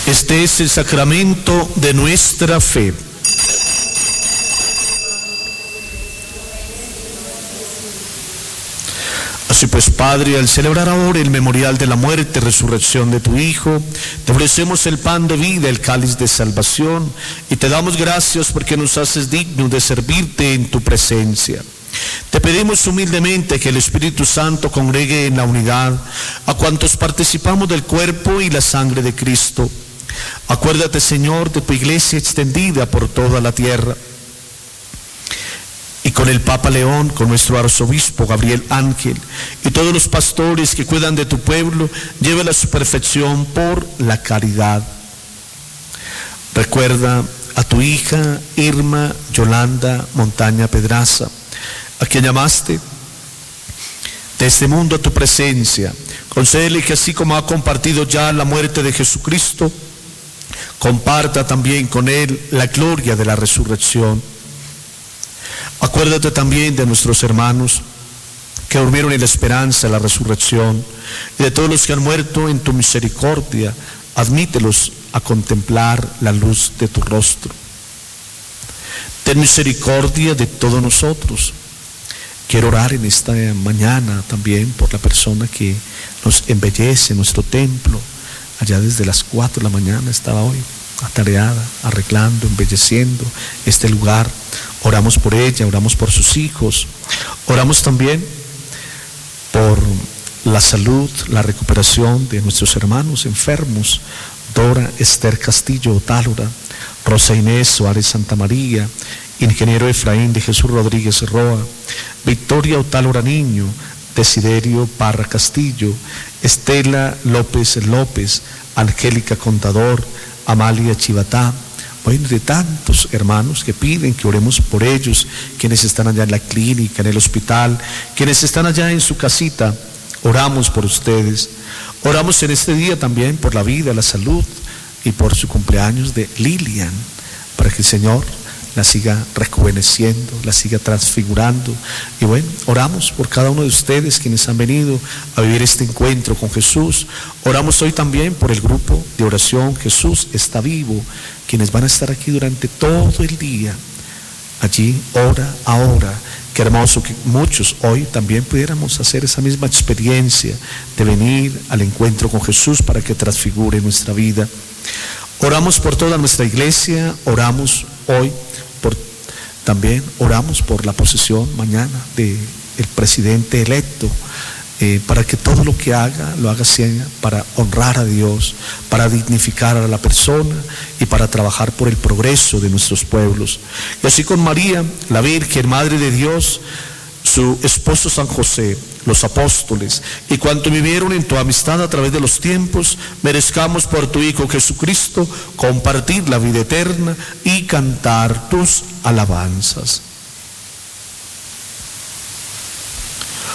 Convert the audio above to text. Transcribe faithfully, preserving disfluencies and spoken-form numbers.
Este es el sacramento de nuestra fe. Así pues, Padre, al celebrar ahora el memorial de la muerte y resurrección de tu Hijo, te ofrecemos el pan de vida, el cáliz de salvación, y te damos gracias porque nos haces dignos de servirte en tu presencia. Te pedimos humildemente que el Espíritu Santo congregue en la unidad a cuantos participamos del cuerpo y la sangre de Cristo. Acuérdate, Señor, de tu iglesia extendida por toda la tierra. Y con el Papa León, con nuestro arzobispo Gabriel Ángel y todos los pastores que cuidan de tu pueblo, llévala a su perfección por la caridad. Recuerda a tu hija Irma Yolanda Montaña Pedraza, a quien llamaste de este mundo a tu presencia. Concédele que así como ha compartido ya la muerte de Jesucristo, comparta también con él la gloria de la resurrección. Acuérdate también de nuestros hermanos que durmieron en la esperanza de la resurrección y de todos los que han muerto en tu misericordia. Admítelos a contemplar la luz de tu rostro. Ten misericordia de todos nosotros. Quiero orar en esta mañana también por la persona que nos embellece nuestro templo. Allá desde las cuatro de la mañana estaba hoy atareada, arreglando, embelleciendo este lugar. Oramos por ella, oramos por sus hijos, oramos también por la salud, la recuperación de nuestros hermanos enfermos, Dora Esther Castillo Otálora, Rosa Inés Suárez Santa María, Ingeniero Efraín de Jesús Rodríguez Roa, Victoria Otálora Niño, Desiderio Parra Castillo, Estela López López, Angélica Contador, Amalia Chivatá. Bueno, de tantos hermanos que piden que oremos por ellos, quienes están allá en la clínica, en el hospital, quienes están allá en su casita. Oramos por ustedes. Oramos en este día también por la vida, la salud y por su cumpleaños de Lilian, para que el Señor la siga rejuveneciendo, la siga transfigurando. Y bueno, oramos por cada uno de ustedes quienes han venido a vivir este encuentro con Jesús. Oramos hoy también por el grupo de oración Jesús está vivo, quienes van a estar aquí durante todo el día, allí hora a hora. Qué hermoso que muchos hoy también pudiéramos hacer esa misma experiencia de venir al encuentro con Jesús para que transfigure nuestra vida. Oramos por toda nuestra iglesia, oramos hoy por, también oramos por la posesión mañana del presidente electo, eh, para que todo lo que haga, lo haga sea para honrar a Dios, para dignificar a la persona y para trabajar por el progreso de nuestros pueblos. Y así con María, la Virgen, Madre de Dios, su esposo San José, los apóstoles y cuanto vivieron en tu amistad a través de los tiempos, merezcamos por tu Hijo Jesucristo compartir la vida eterna y cantar tus alabanzas.